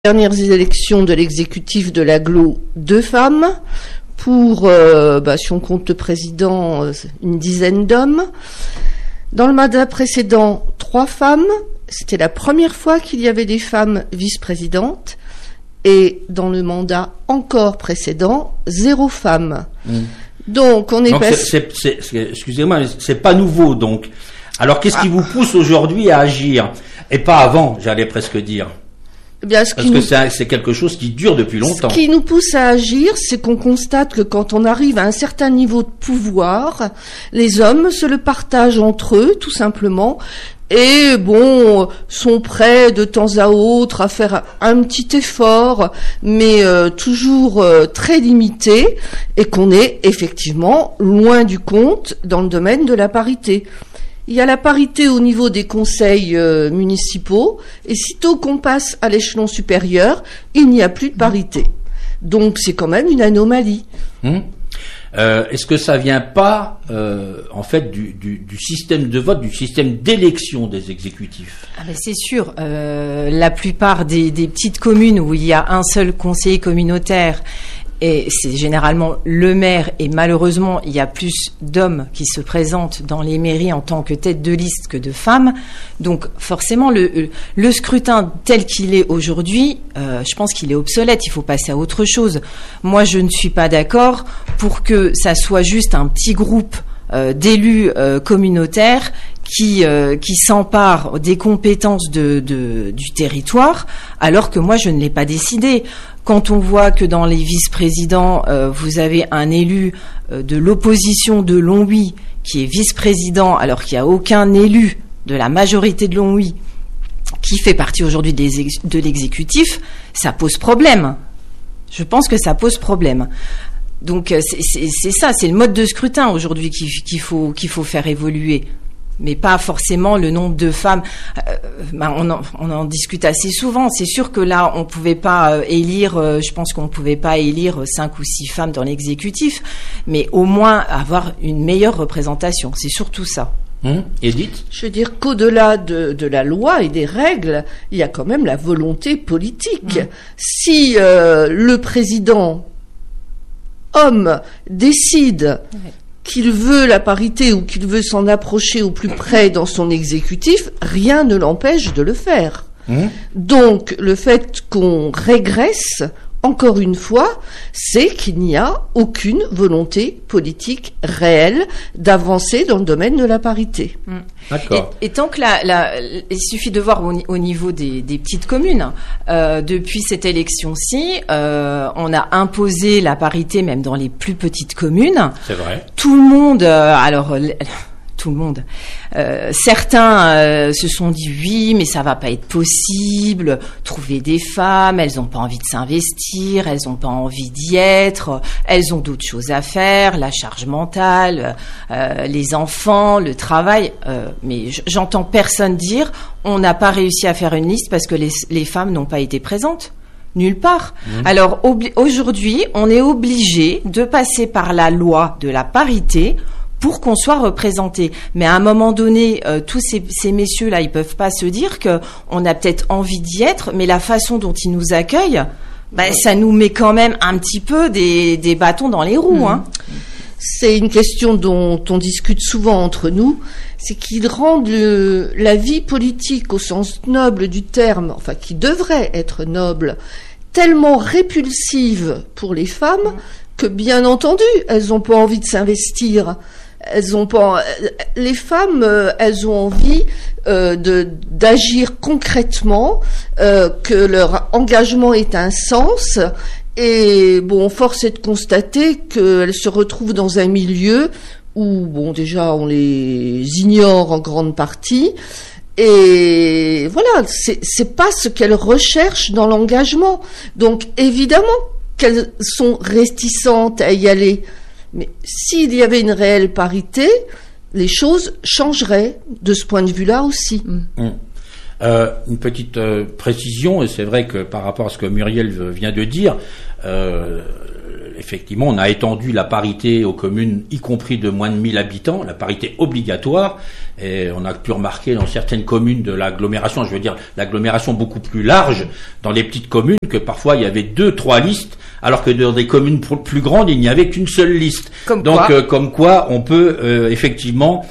Dernières élections de l'exécutif de l'agglo, 2 femmes. Pour, si on compte le président, une dizaine d'hommes. Dans le mandat précédent, 3 femmes. C'était la première fois qu'il y avait des femmes vice-présidentes. Et dans le mandat encore précédent, 0 femmes. Donc, on est excusez-moi, c'est pas nouveau, donc. Alors, qu'est-ce qui vous pousse aujourd'hui à agir? Et pas avant, j'allais presque dire. Parce que c'est quelque chose qui dure depuis longtemps. Ce qui nous pousse à agir, c'est qu'on constate que quand on arrive à un certain niveau de pouvoir, les hommes se le partagent entre eux, tout simplement, et sont prêts de temps à autre à faire un petit effort, mais toujours très limité, et qu'on est effectivement loin du compte dans le domaine de la parité. Il y a la parité au niveau des conseils municipaux, et sitôt qu'on passe à l'échelon supérieur, il n'y a plus de parité. Donc c'est quand même une anomalie. Est-ce que ça vient pas en fait du système de vote, du système d'élection des exécutifs? C'est sûr. La plupart des petites communes où il y a un seul conseiller communautaire, et c'est généralement le maire, et malheureusement, il y a plus d'hommes qui se présentent dans les mairies en tant que tête de liste que de femmes. Donc, forcément, le scrutin tel qu'il est aujourd'hui, je pense qu'il est obsolète. Il faut passer à autre chose. Moi, je ne suis pas d'accord pour que ça soit juste un petit groupe d'élus communautaires qui s'emparent des compétences du territoire, alors que moi, je ne l'ai pas décidé. Quand on voit que dans les vice-présidents, vous avez un élu de l'opposition de Longwy qui est vice-président, alors qu'il n'y a aucun élu de la majorité de Longwy qui fait partie aujourd'hui de l'exécutif, ça pose problème. Je pense que ça pose problème. Donc c'est ça, c'est le mode de scrutin aujourd'hui qu'il faut faire évoluer. Mais pas forcément le nombre de femmes. On en discute assez souvent. C'est sûr que là, on pouvait pas élire. Je pense qu'on pouvait pas élire 5 ou 6 femmes dans l'exécutif, mais au moins avoir une meilleure représentation. C'est surtout ça. Edith ? Je veux dire qu'au-delà de la loi et des règles, il y a quand même la volonté politique. Si le président homme décide qu'il veut la parité ou qu'il veut s'en approcher au plus près dans son exécutif, rien ne l'empêche de le faire. Donc, le fait qu'on régresse, encore une fois, c'est qu'il n'y a aucune volonté politique réelle d'avancer dans le domaine de la parité. D'accord. Et tant que il suffit de voir au niveau des petites communes, depuis cette élection-ci, on a imposé la parité même dans les plus petites communes. C'est vrai. Tout le monde, tout le monde. Certains se sont dit oui, mais ça va pas être possible. Trouver des femmes, elles ont pas envie de s'investir, elles ont pas envie d'y être, elles ont d'autres choses à faire, la charge mentale, les enfants, le travail. Mais j'entends personne dire on n'a pas réussi à faire une liste parce que les femmes n'ont pas été présentes. Nulle part. Alors aujourd'hui, on est obligé de passer par la loi de la parité pour qu'on soit représenté. Mais à un moment donné, tous ces messieurs-là, ils peuvent pas se dire qu'on a peut-être envie d'y être, mais la façon dont ils nous accueillent, ça nous met quand même un petit peu des bâtons dans les roues. C'est une question dont on discute souvent entre nous, c'est qu'ils rendent la vie politique au sens noble du terme, enfin qui devrait être noble, tellement répulsive pour les femmes que bien entendu, elles n'ont pas envie de s'investir. Les femmes, elles ont envie d'agir concrètement, que leur engagement ait un sens. Et force est de constater qu'elles se retrouvent dans un milieu où, déjà, on les ignore en grande partie. Et voilà, c'est pas ce qu'elles recherchent dans l'engagement. Donc, évidemment qu'elles sont réticentes à y aller. Mais s'il y avait une réelle parité, les choses changeraient de ce point de vue-là aussi. Une petite précision, et c'est vrai que par rapport à ce que Muriel vient de dire, effectivement, on a étendu la parité aux communes, y compris de moins de 1000 habitants, la parité obligatoire, et on a pu remarquer dans certaines communes de l'agglomération, je veux dire l'agglomération beaucoup plus large, dans les petites communes, que parfois il y avait 2-3 listes, alors que dans des communes plus grandes, il n'y avait qu'une seule liste. Comme quoi on peut effectivement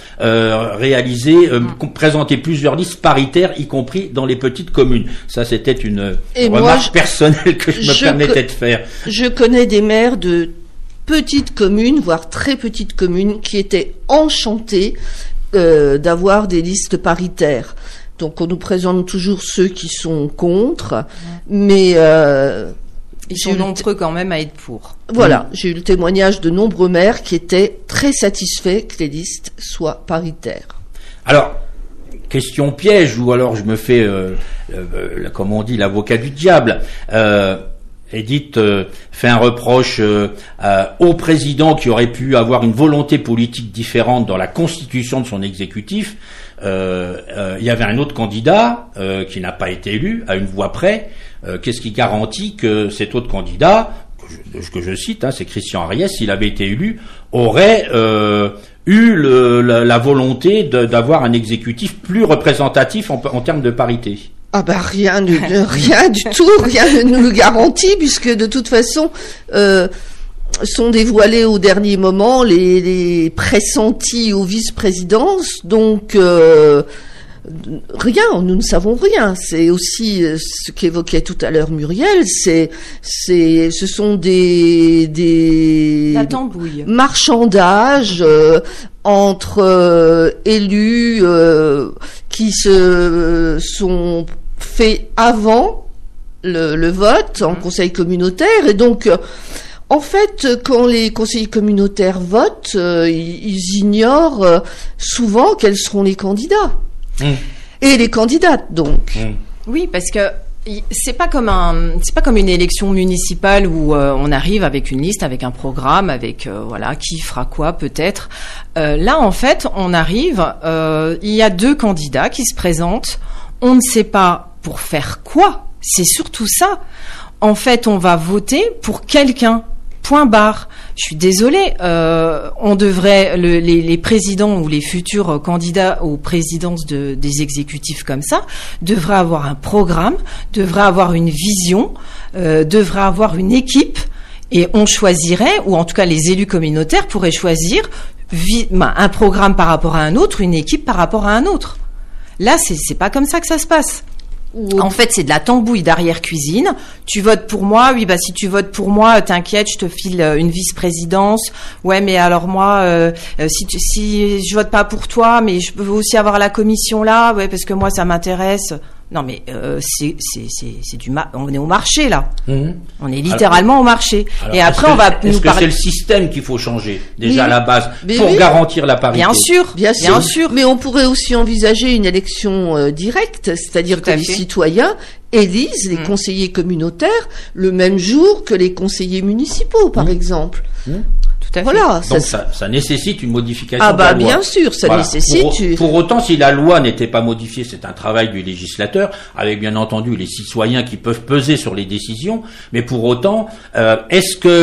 présenter plusieurs listes paritaires, y compris dans les petites communes. Ça, c'était une remarque personnelle que je me permettais de faire. Je connais des maires de petites communes, voire très petites communes, qui étaient enchantés d'avoir des listes paritaires. Donc on nous présente toujours ceux qui sont contre, mais ils sont nombreux quand même à être pour. Voilà, j'ai eu le témoignage de nombreux maires qui étaient très satisfaits que les listes soient paritaires. Alors, question piège, ou alors je me fais, comme on dit, l'avocat du diable. Edith fait un reproche au président qui aurait pu avoir une volonté politique différente dans la constitution de son exécutif. Il y avait un autre candidat qui n'a pas été élu à une voix près. Qu'est-ce qui garantit que cet autre candidat, que je cite, c'est Christian Ariès, s'il avait été élu, aurait eu la volonté d'avoir un exécutif plus représentatif en termes de parité? Ah bah rien du tout, rien ne nous le garantit, puisque de toute façon sont dévoilés au dernier moment les pressentis aux vice-présidences, donc rien, nous ne savons rien. C'est aussi ce qu'évoquait tout à l'heure Muriel, ce sont des la tambouille, marchandages entre élus qui se sont faits avant le vote en conseil communautaire, et donc en fait, quand les conseillers communautaires votent, ils ignorent souvent quels seront les candidats. Et les candidates, donc. Oui, parce que c'est pas comme une élection municipale où on arrive avec une liste, avec un programme, avec qui fera quoi peut-être. Là, en fait, on arrive, il y a 2 candidats qui se présentent. On ne sait pas pour faire quoi. C'est surtout ça. En fait, on va voter pour quelqu'un. Point barre. Je suis désolée, on devrait les présidents ou les futurs candidats aux présidences des exécutifs comme ça devraient avoir un programme, devraient avoir une vision, devraient avoir une équipe, et on choisirait, ou en tout cas les élus communautaires pourraient choisir un programme par rapport à un autre, une équipe par rapport à un autre. Là, c'est pas comme ça que ça se passe. En fait, c'est de la tambouille d'arrière-cuisine. Tu votes pour moi, oui, si tu votes pour moi, t'inquiète, je te file une vice-présidence. Ouais, mais alors moi, si je vote pas pour toi, mais je peux aussi avoir la commission là, ouais, parce que moi ça m'intéresse. Non, mais c'est on est au marché là. On est littéralement au marché. Alors, et après, on va nous parler. Est-ce que c'est le système qu'il faut changer déjà à la base pour garantir la parité? Bien sûr. Mais on pourrait aussi envisager une élection directe, c'est-à-dire que les citoyens élisent les conseillers communautaires le même jour que les conseillers municipaux, par exemple. Voilà. Donc ça nécessite une modification de la loi. Bien sûr, ça nécessite. Pour autant, si la loi n'était pas modifiée, c'est un travail du législateur, avec bien entendu les citoyens qui peuvent peser sur les décisions. Mais pour autant, est-ce que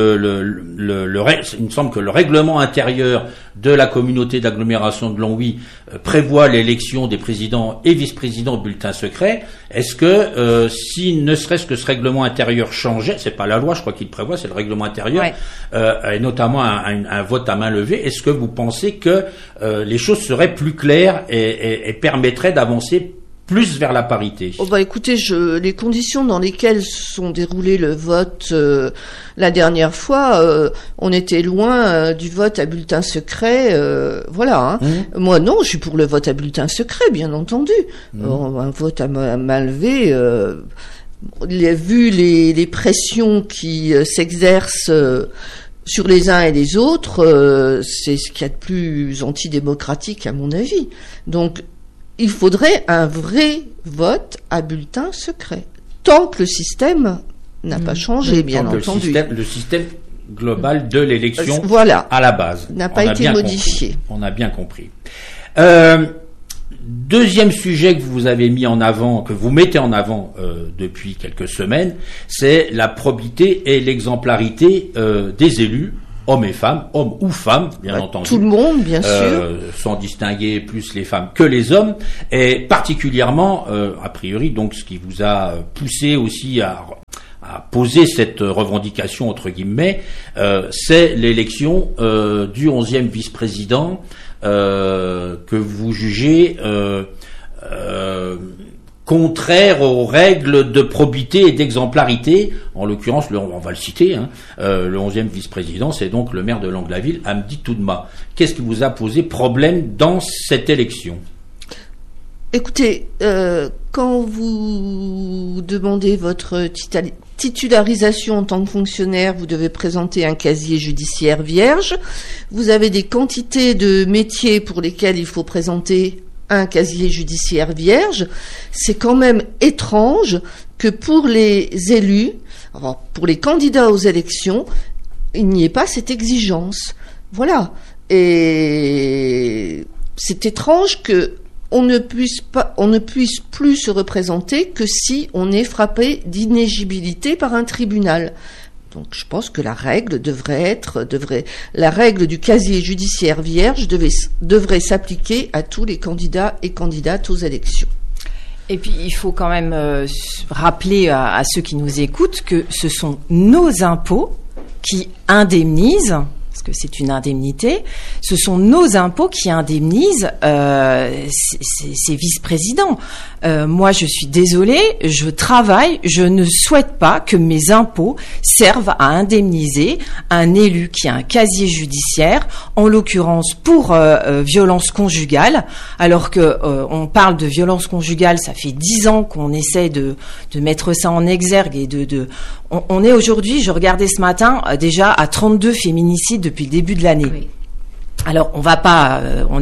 il me semble que le règlement intérieur de la communauté d'agglomération de Longwy prévoit l'élection des présidents et vice-présidents au bulletin secret. Est-ce que si ne serait-ce que ce règlement intérieur changeait, c'est pas la loi, je crois qu'il prévoit, c'est le règlement intérieur, et notamment un vote à main levée, est-ce que vous pensez que les choses seraient plus claires et permettraient d'avancer plus vers la parité? Écoutez, les conditions dans lesquelles sont déroulés le vote la dernière fois, on était loin du vote à bulletin secret. Moi, non, je suis pour le vote à bulletin secret, bien entendu. Un vote à main levée. Vu les pressions qui s'exercent sur les uns et les autres, c'est ce qu'il y a de plus antidémocratique à mon avis. Donc, il faudrait un vrai vote à bulletin secret, tant que le système n'a pas changé, bien entendu. Le système global de l'élection, à la base, n'a pas été modifié. On a bien compris. Deuxième sujet que vous avez mis en avant, que vous mettez en avant depuis quelques semaines, c'est la probité et l'exemplarité des élus hommes et femmes, hommes ou femmes, bien entendu. Tout le monde, bien sûr. Sans distinguer plus les femmes que les hommes, et particulièrement, a priori, donc ce qui vous a poussé aussi à poser cette revendication entre guillemets, c'est l'élection du 11e vice-président que vous jugez contraire aux règles de probité et d'exemplarité. En l'occurrence, on va le citer, le 11e vice-président, c'est donc le maire de Longlaville, Hamdi Toudma. Qu'est-ce qui vous a posé problème dans cette élection ? Écoutez, quand vous demandez votre titularisation en tant que fonctionnaire, vous devez présenter un casier judiciaire vierge. Vous avez des quantités de métiers pour lesquels il faut présenter un casier judiciaire vierge. C'est quand même étrange que pour les élus, enfin, pour les candidats aux élections, il n'y ait pas cette exigence. Voilà. Et c'est étrange que on ne puisse plus se représenter que si on est frappé d'inéligibilité par un tribunal. Donc je pense que la règle la règle du casier judiciaire vierge devrait s'appliquer à tous les candidats et candidates aux élections. Et puis il faut quand même rappeler à ceux qui nous écoutent que ce sont nos impôts qui indemnisent, parce que c'est une indemnité, ce sont nos impôts qui indemnisent ces vice-présidents. Moi, je suis désolée, je travaille, je ne souhaite pas que mes impôts servent à indemniser un élu qui a un casier judiciaire, en l'occurrence pour violence conjugale, alors que on parle de violence conjugale, ça fait 10 ans qu'on essaie de mettre ça en exergue et on est aujourd'hui, je regardais ce matin, déjà à 32 féminicides depuis le début de l'année. Oui. Alors, on va pas,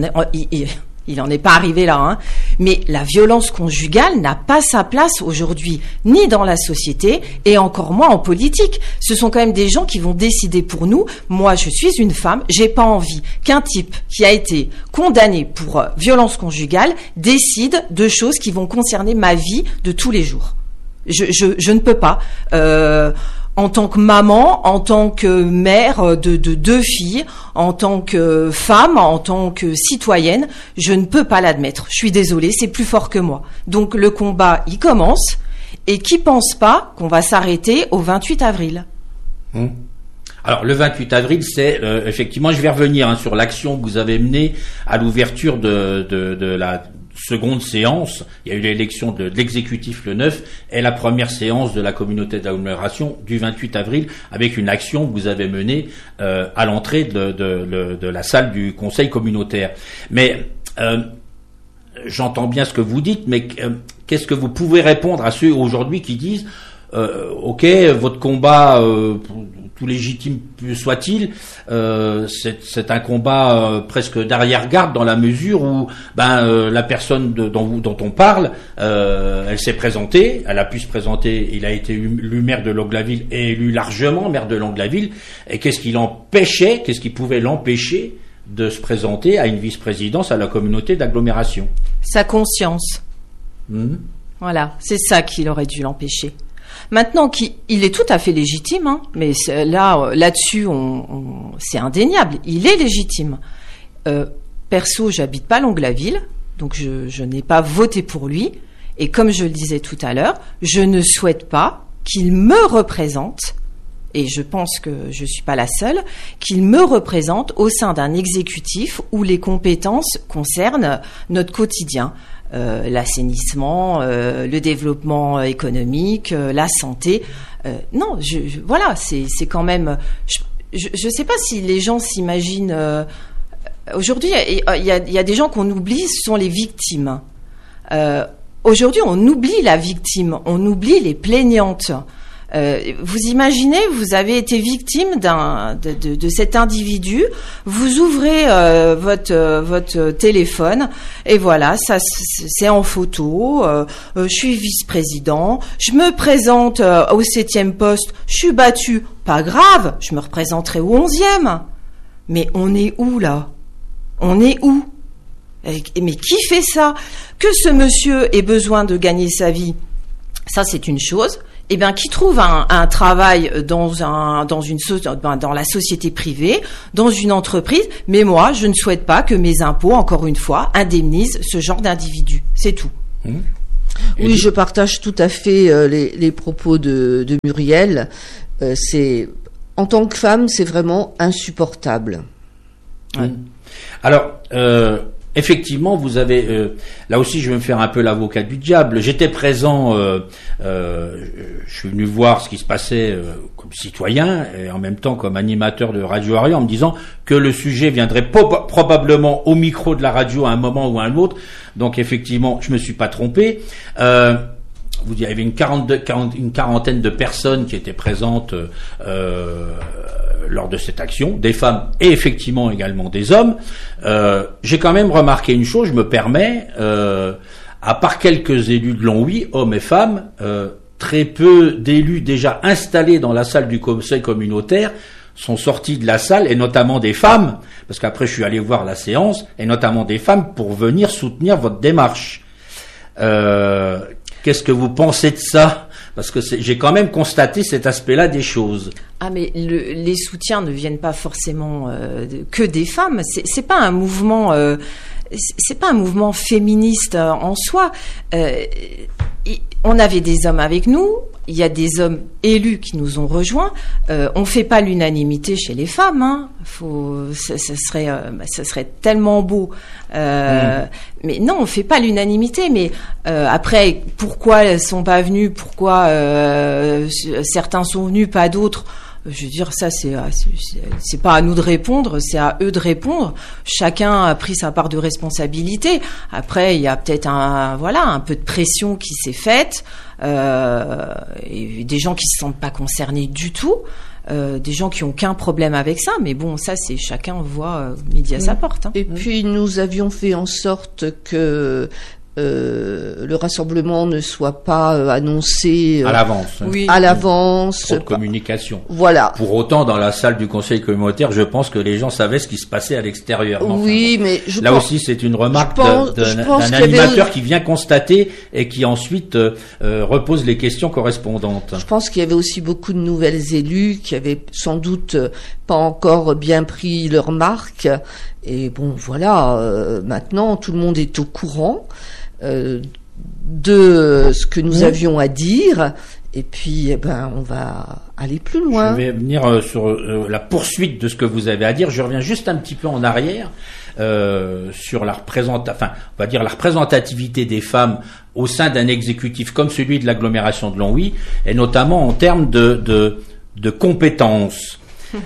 il en est pas arrivé là, hein, mais la violence conjugale n'a pas sa place aujourd'hui, ni dans la société, et encore moins en politique. Ce sont quand même des gens qui vont décider pour nous. Moi, je suis une femme, j'ai pas envie qu'un type qui a été condamné pour violence conjugale décide de choses qui vont concerner ma vie de tous les jours. Je ne peux pas. En tant que maman, en tant que mère de 2 filles, en tant que femme, en tant que citoyenne, je ne peux pas l'admettre. Je suis désolée, c'est plus fort que moi. Donc le combat, il commence, et qui pense pas qu'on va s'arrêter au 28 avril ? Alors le 28 avril, c'est effectivement, je vais revenir sur l'action que vous avez menée à l'ouverture de la seconde séance. Il y a eu l'élection de l'exécutif le 9 et la première séance de la communauté d'agglomération du 28 avril avec une action que vous avez menée à l'entrée de la salle du conseil communautaire. Mais j'entends bien ce que vous dites, mais qu'est-ce que vous pouvez répondre à ceux aujourd'hui qui disent ok, votre combat, tout légitime soit-il, c'est un combat presque d'arrière-garde dans la mesure où la personne dont on parle, elle s'est présentée, elle a pu se présenter, il a été élu maire de Longlaville et élu largement maire de Longlaville, et qu'est-ce qui pouvait l'empêcher de se présenter à une vice-présidence à la communauté d'agglomération ? Sa conscience. Voilà, c'est ça qui aurait dû l'empêcher. Maintenant, il est tout à fait légitime, hein, mais là-dessus, c'est indéniable. Il est légitime. Perso, j'habite pas Longlaville, donc je n'ai pas voté pour lui. Et comme je le disais tout à l'heure, je ne souhaite pas qu'il me représente, et je pense que je suis pas la seule, qu'il me représente au sein d'un exécutif où les compétences concernent notre quotidien. L'assainissement, le développement économique, la santé. Non, voilà, c'est quand même. Je sais pas si les gens s'imaginent. Aujourd'hui, il y a des gens qu'on oublie, ce sont les victimes. Aujourd'hui, on oublie la victime, on oublie les plaignantes. Vous imaginez, vous avez été victime de cet individu, vous ouvrez votre téléphone et voilà, ça c'est en photo, je suis vice-président, je me présente au 7e poste, je suis battu, pas grave, je me représenterai au 11e. Mais on est où là ? On est où ? Mais qui fait ça ? Que ce monsieur ait besoin de gagner sa vie, ça c'est une chose. eh bien, qui trouvent un travail dans la société privée, dans une entreprise. Mais moi, je ne souhaite pas que mes impôts, encore une fois, indemnisent ce genre d'individus. C'est tout. Oui, je partage tout à fait les propos de Muriel. En tant que femme, c'est vraiment insupportable. Ouais. Alors, effectivement, vous avez... là aussi, je vais me faire un peu l'avocat du diable. J'étais présent, je suis venu voir ce qui se passait comme citoyen et en même temps comme animateur de Radio Aria en me disant que le sujet viendrait probablement au micro de la radio à un moment ou à un autre. Donc, effectivement, je me suis pas trompé. Il y avait une quarantaine de personnes qui étaient présentes lors de cette action, des femmes et effectivement également des hommes. J'ai quand même remarqué une chose, je me permets, à part quelques élus de Longwy, hommes et femmes, très peu d'élus déjà installés dans la salle du conseil communautaire sont sortis de la salle, et notamment des femmes, parce qu'après je suis allé voir la séance, et notamment des femmes pour venir soutenir votre démarche. Qu'est-ce que vous pensez de ça? Parce que j'ai quand même constaté cet aspect-là des choses. Ah, mais les soutiens ne viennent pas forcément que des femmes. C'est pas un mouvement. C'est pas un mouvement féministe en soi. On avait des hommes avec nous. Il y a des hommes élus qui nous ont rejoints. On fait pas l'unanimité chez les femmes. Hein. Ça serait tellement beau. Mais non, on fait pas l'unanimité. Mais après, pourquoi elles sont pas venues? Pourquoi certains sont venus, pas d'autres? Je veux dire, ça, c'est pas à nous de répondre, c'est à eux de répondre. Chacun a pris sa part de responsabilité. Après, il y a peut-être un peu de pression qui s'est faite, et des gens qui se sentent pas concernés du tout, des gens qui ont qu'un problème avec ça. Mais bon, ça, c'est chacun voit midi à sa porte. Hein. Et puis, nous avions fait en sorte que le rassemblement ne soit pas annoncé à l'avance. Oui. À l'avance. Trop de communication. Voilà. Pour autant, dans la salle du conseil communautaire, je pense que les gens savaient ce qui se passait à l'extérieur. Oui, mais là aussi, c'est une remarque d'un animateur qui vient constater et qui ensuite repose les questions correspondantes. Je pense qu'il y avait aussi beaucoup de nouvelles élus qui avaient sans doute pas encore bien pris leur marque. Et bon, voilà, maintenant, tout le monde est au courant de ce que nous avions à dire, et puis on va aller plus loin. Je vais venir sur la poursuite de ce que vous avez à dire. Je reviens juste un petit peu en arrière sur la représentativité des femmes au sein d'un exécutif comme celui de l'agglomération de Longwy, et notamment en termes de compétences.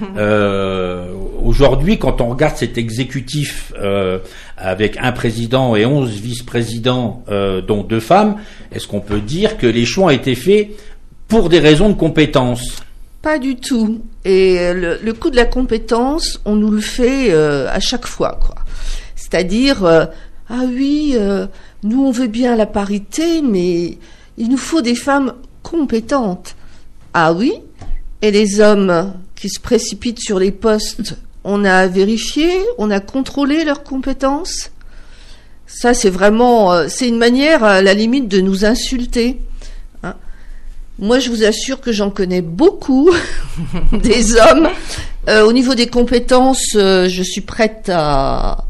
Aujourd'hui, quand on regarde cet exécutif avec un président et 11 vice-présidents, dont 2 femmes, est-ce qu'on peut dire que les choix ont été faits pour des raisons de compétence? Pas du tout. Et le coup de la compétence, on nous le fait à chaque fois, quoi. C'est-à-dire, ah oui, nous on veut bien la parité, mais il nous faut des femmes compétentes. Ah oui, et les hommes qui se précipitent sur les postes, on a vérifié, on a contrôlé leurs compétences. Ça, c'est vraiment, c'est une manière, à la limite, de nous insulter. Hein. Moi, je vous assure que j'en connais beaucoup, des hommes. Au niveau des compétences, je suis prête à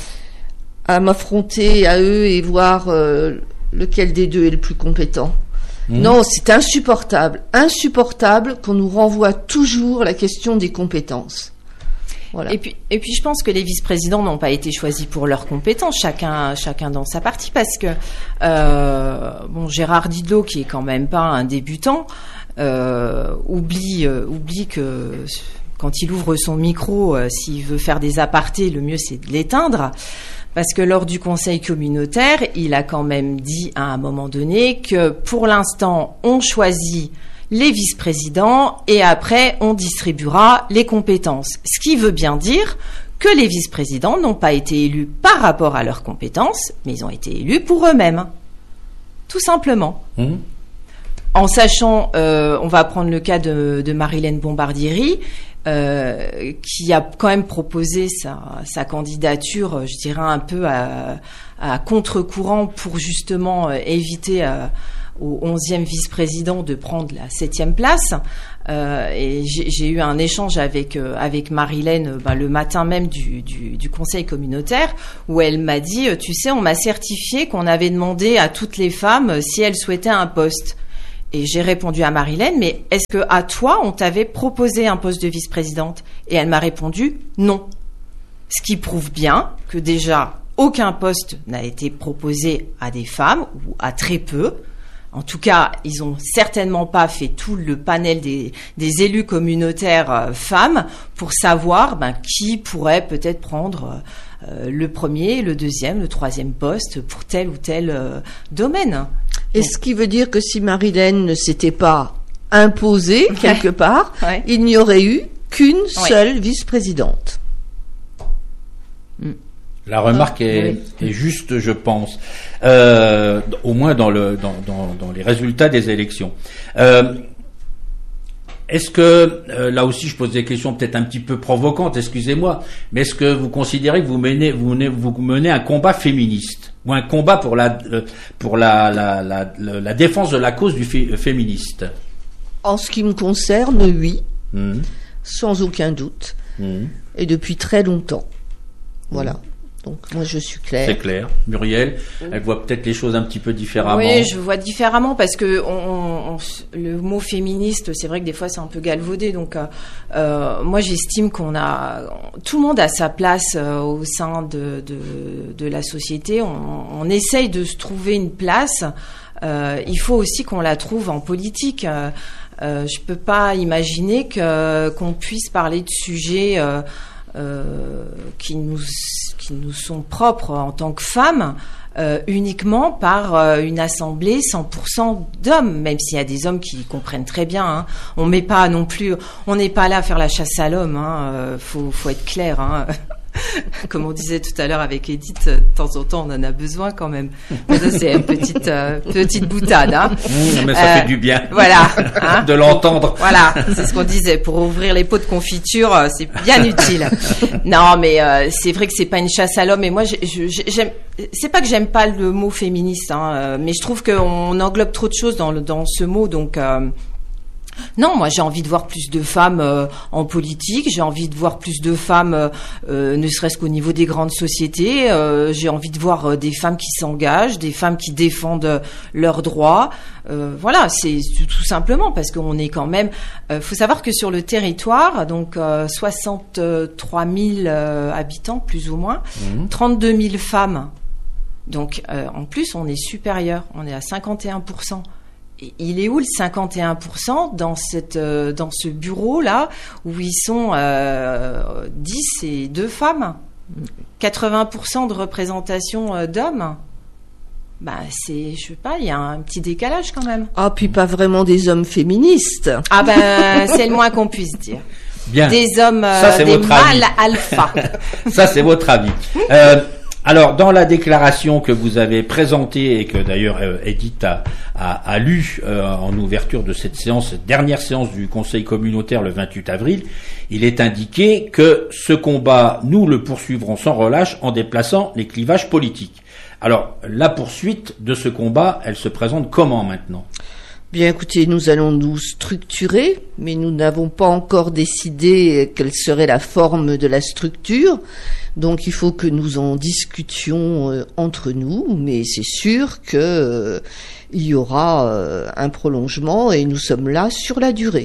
m'affronter à eux et voir lequel des deux est le plus compétent. Non, c'est insupportable qu'on nous renvoie toujours la question des compétences. Voilà. Et puis, je pense que les vice-présidents n'ont pas été choisis pour leurs compétences, chacun dans sa partie, parce que Gérard Didlot, qui est quand même pas un débutant, oublie que quand il ouvre son micro, s'il veut faire des apartés, le mieux c'est de l'éteindre. Parce que lors du conseil communautaire, il a quand même dit à un moment donné que pour l'instant, on choisit les vice-présidents et après, on distribuera les compétences. Ce qui veut bien dire que les vice-présidents n'ont pas été élus par rapport à leurs compétences, mais ils ont été élus pour eux-mêmes. Tout simplement. En sachant, on va prendre le cas de Marilène Bombardieri, qui a quand même proposé sa candidature, je dirais un peu à contre-courant pour justement éviter au 11e vice-président de prendre la 7e place. Et j'ai eu un échange avec Marilène le matin même du conseil communautaire, où elle m'a dit, tu sais, on m'a certifié qu'on avait demandé à toutes les femmes si elles souhaitaient un poste. Et j'ai répondu à Marilène, mais est-ce que à toi on t'avait proposé un poste de vice-présidente? Et elle m'a répondu non. Ce qui prouve bien que déjà aucun poste n'a été proposé à des femmes ou à très peu. En tout cas, ils ont certainement pas fait tout le panel des élus communautaires femmes pour savoir qui pourrait peut-être prendre le premier, le deuxième, le troisième poste pour tel ou tel domaine. Et ce qui veut dire que si Marilène ne s'était pas imposée quelque part, il n'y aurait eu qu'une seule vice-présidente. La remarque est juste, je pense, au moins dans les résultats des élections. Est-ce que, là aussi je pose des questions peut-être un petit peu provocantes, excusez-moi, mais est-ce que vous considérez que vous menez un combat féministe ou un combat pour la défense de la cause du féministe? En ce qui me concerne, oui, sans aucun doute, et depuis très longtemps. Voilà. Donc moi je suis claire. C'est clair. Muriel, elle voit peut-être les choses un petit peu différemment. Oui, je vois différemment parce que le mot féministe, c'est vrai que des fois c'est un peu galvaudé. Donc moi j'estime tout le monde a sa place au sein de la société. On essaye de se trouver une place. Il faut aussi qu'on la trouve en politique. Je peux pas imaginer qu'on puisse parler de sujets qui nous sont propres en tant que femmes uniquement par une assemblée 100% d'hommes, même s'il y a des hommes qui comprennent très bien. Hein. On n'est pas là à faire la chasse à l'homme. Hein. Faut être clair. Hein. Comme on disait tout à l'heure avec Edith, de temps en temps, on en a besoin quand même. Mais ça, c'est une petite boutade. Hein. Mais ça fait du bien. Voilà. Hein. De l'entendre. Voilà, c'est ce qu'on disait. Pour ouvrir les pots de confiture, c'est bien utile. Non, mais c'est vrai que c'est pas une chasse à l'homme. Et moi, j'aime. C'est pas que j'aime pas le mot féministe, hein, mais je trouve qu'on englobe trop de choses dans ce mot. Donc non, moi j'ai envie de voir plus de femmes en politique, j'ai envie de voir plus de femmes ne serait-ce qu'au niveau des grandes sociétés, j'ai envie de voir des femmes qui s'engagent, des femmes qui défendent leurs droits. Voilà, c'est tout simplement parce qu'on est quand même... faut savoir que sur le territoire, donc 63 000 habitants plus ou moins, 32 000 femmes. Donc en plus on est supérieur, on est à 51%. Il est où le 51% dans ce bureau-là où ils sont 10 et 2 femmes, 80% de représentation d'hommes? Je sais pas, il y a un petit décalage quand même. Ah, puis pas vraiment des hommes féministes. Ah c'est le moins qu'on puisse dire. Bien. Des hommes, des mâles alpha. Ça, c'est votre avis. Alors, dans la déclaration que vous avez présentée et que d'ailleurs Edith a lue en ouverture de cette dernière séance du Conseil communautaire le 28 avril, il est indiqué que ce combat, nous le poursuivrons sans relâche en déplaçant les clivages politiques. Alors, la poursuite de ce combat, elle se présente comment maintenant ? Bien, écoutez, nous allons nous structurer, mais nous n'avons pas encore décidé quelle serait la forme de la structure. Donc, il faut que nous en discutions entre nous, mais c'est sûr que il y aura un prolongement et nous sommes là sur la durée.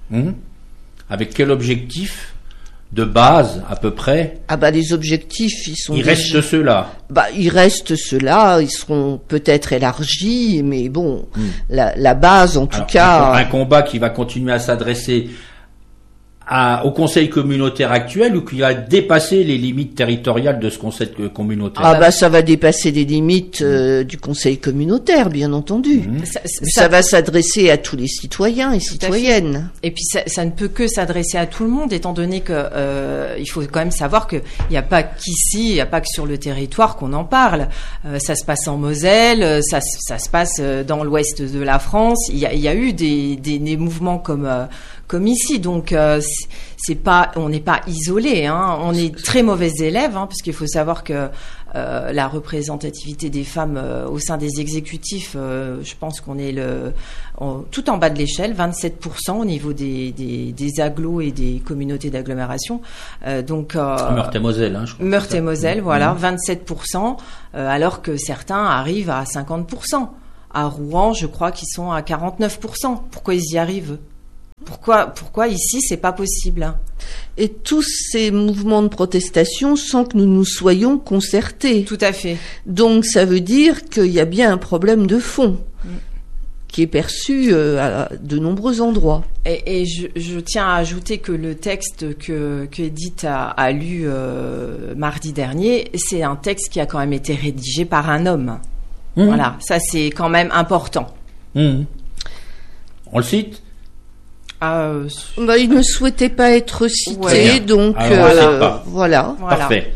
Avec quel objectif de base, à peu près? Les objectifs, il reste ceux-là. Il reste ceux-là, ils seront peut-être élargis, mais bon, la base, en tout cas... Un combat qui va continuer à s'adresser au conseil communautaire actuel ou qui va dépasser les limites territoriales de ce conseil communautaire? Ça va dépasser les limites du conseil communautaire, bien entendu. Ça va s'adresser à tous les citoyens et citoyennes. Et puis ça ne peut que s'adresser à tout le monde, étant donné que il faut quand même savoir qu'il n'y a pas qu'ici, il n'y a pas que sur le territoire qu'on en parle. Ça se passe en Moselle, ça se passe dans l'ouest de la France. Il y a eu des mouvements comme comme ici. Donc on n'est pas isolé, hein. On est très mauvais élèves, hein, parce qu'il faut savoir que la représentativité des femmes au sein des exécutifs, je pense qu'on est tout en bas de l'échelle, 27% au niveau des agglos et des communautés d'agglomération. Meurthe-et-Moselle, hein, je crois. Meurthe-et-Moselle, voilà, 27%, alors que certains arrivent à 50%. À Rouen, je crois qu'ils sont à 49%. Pourquoi ils y arrivent ? Pourquoi ici c'est pas possible, hein ? Et tous ces mouvements de protestation sans que nous nous soyons concertés. Tout à fait. Donc ça veut dire qu'il y a bien un problème de fond qui est perçu à de nombreux endroits. Et je tiens à ajouter que le texte que Edith a lu mardi dernier, c'est un texte qui a quand même été rédigé par un homme. Voilà, ça c'est quand même important. On le cite ? Il ne souhaitait pas être cité, donc voilà. Parfait.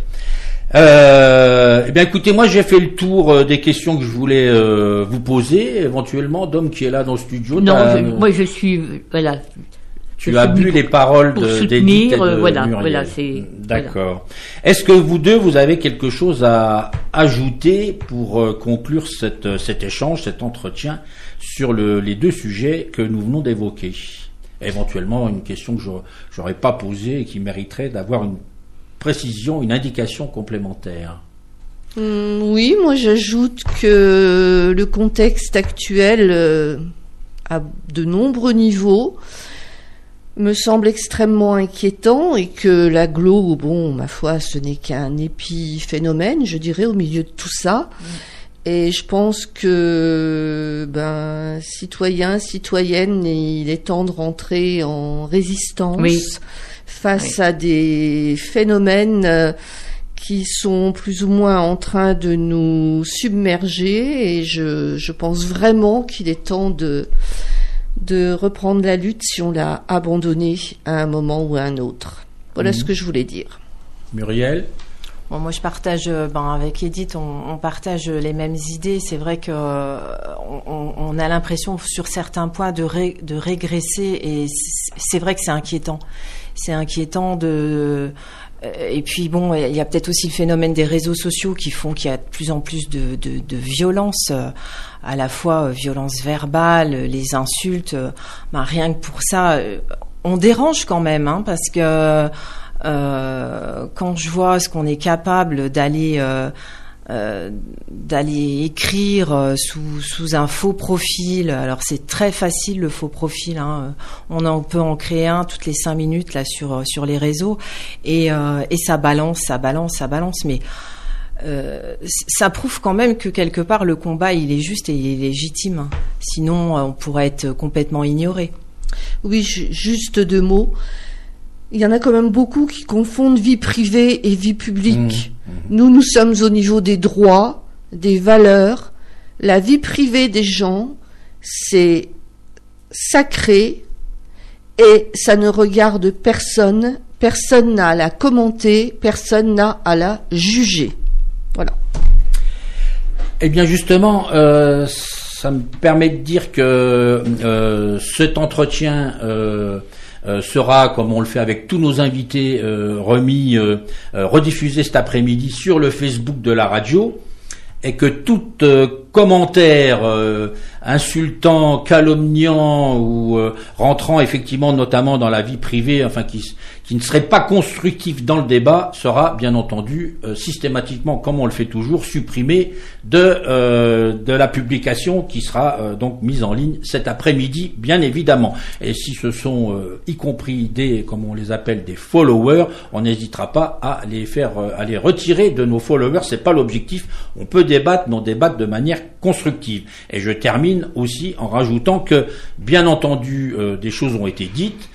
Écoutez, moi j'ai fait le tour des questions que je voulais vous poser. Éventuellement, Dom qui est là dans le studio. Non, moi je suis voilà. Tu as bu les paroles d'Edith et de voilà, Muriel. c'est d'accord. Voilà. Est-ce que vous deux, vous avez quelque chose à ajouter pour conclure cet échange, cet entretien sur les deux sujets que nous venons d'évoquer? Éventuellement, une question que j'aurais pas posée et qui mériterait d'avoir une précision, une indication complémentaire. Oui, moi j'ajoute que le contexte actuel, à de nombreux niveaux, me semble extrêmement inquiétant et que l'agglo, ma foi, ce n'est qu'un épiphénomène, je dirais, au milieu de tout ça. Et je pense que, citoyens, citoyennes, il est temps de rentrer en résistance face à des phénomènes qui sont plus ou moins en train de nous submerger. Et je pense vraiment qu'il est temps de reprendre la lutte si on l'a abandonnée à un moment ou à un autre. Voilà ce que je voulais dire. Muriel ? Bon, moi, je partage, avec Edith, on partage les mêmes idées. C'est vrai que on a l'impression, sur certains points, de régresser, et c'est vrai que c'est inquiétant. C'est inquiétant et puis il y a peut-être aussi le phénomène des réseaux sociaux qui font qu'il y a de plus en plus de violence, à la fois violence verbale, les insultes. Rien que pour ça, on dérange quand même, hein, parce que quand je vois ce qu'on est capable d'aller écrire sous un faux profil, alors c'est très facile le faux profil, hein. On peut en créer un toutes les 5 minutes là sur les réseaux, et ça balance, mais ça prouve quand même que quelque part le combat il est juste et il est légitime, hein. Sinon on pourrait être complètement ignoré. Oui, juste 2 mots. Il y en a quand même beaucoup qui confondent vie privée et vie publique. Nous sommes au niveau des droits, des valeurs. La vie privée des gens, c'est sacré et ça ne regarde personne. Personne n'a à la commenter, personne n'a à la juger. Voilà. Eh bien justement, ça me permet de dire que cet entretien sera, comme on le fait avec tous nos invités, rediffusé cet après-midi sur le Facebook de la radio, et que tout commentaire insultant, calomniant ou rentrant effectivement notamment dans la vie privée, enfin qui ne serait pas constructif dans le débat, sera bien entendu systématiquement, comme on le fait toujours, supprimé de la publication qui sera donc mise en ligne cet après-midi, bien évidemment. Et si ce sont y compris comme on les appelle, des followers, on n'hésitera pas à à les retirer de nos followers. C'est pas l'objectif. On peut débattre, mais on débat de manière constructive. Et je termine aussi en rajoutant que, bien entendu, des choses ont été dites.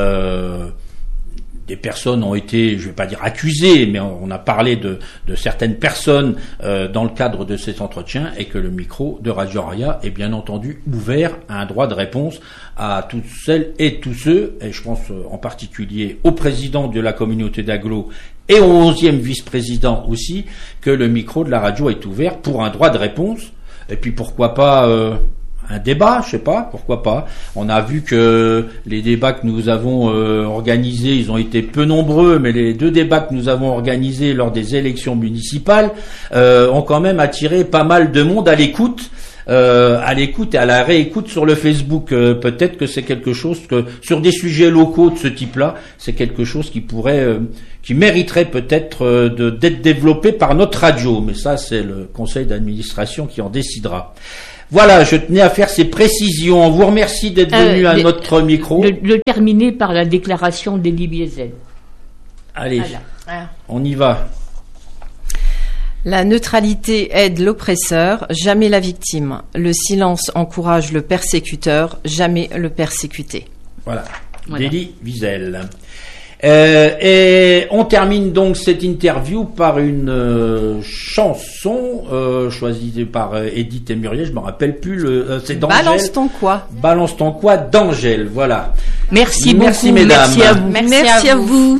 Des personnes ont été, je vais pas dire accusées, mais on a parlé de certaines personnes dans le cadre de cet entretien, et que le micro de Radio Aria est bien entendu ouvert à un droit de réponse à toutes celles et tous ceux, et je pense en particulier au président de la communauté d'agglo et au 11e vice-président aussi, que le micro de la radio est ouvert pour un droit de réponse. Et puis pourquoi pas un débat, je sais pas, pourquoi pas. On a vu que les débats que nous avons organisés, ils ont été peu nombreux, mais les 2 débats que nous avons organisés lors des élections municipales ont quand même attiré pas mal de monde à l'écoute et à la réécoute sur le Facebook. Peut-être que c'est quelque chose que, sur des sujets locaux de ce type-là, c'est quelque chose qui mériterait peut-être d'être développé par notre radio. Mais ça, c'est le conseil d'administration qui en décidera. Voilà, je tenais à faire ces précisions. On vous remercie d'être venu à notre micro. Le terminer par la déclaration d'Elie Wiesel. Allez, on y va. La neutralité aide l'oppresseur, jamais la victime. Le silence encourage le persécuteur, jamais le persécuté. Voilà. Elie Wiesel. Et on termine donc cette interview par une chanson choisie par Edith et Muriel, je me rappelle plus, c'est d'Angèle. Balance ton quoi. Balance ton quoi d'Angèle, voilà. Merci beaucoup, mesdames. merci à vous. Merci à vous.